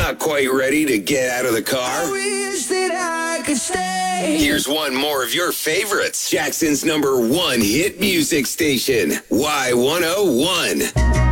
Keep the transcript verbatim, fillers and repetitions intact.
Not quite ready to get out of the car? I wish that I could stay. Here's one more of your favorites. Jackson's number one hit music station, Y one oh one.